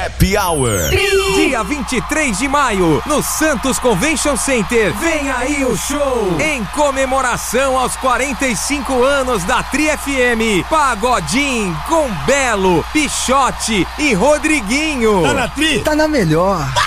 Happy Hour. Dia 23 de maio, no Santos Convention Center. Vem aí o show! Em comemoração aos 45 anos da Tri FM. Pagodinho com Belo, Pichote e Rodriguinho. Tá na Tri? Tá na melhor.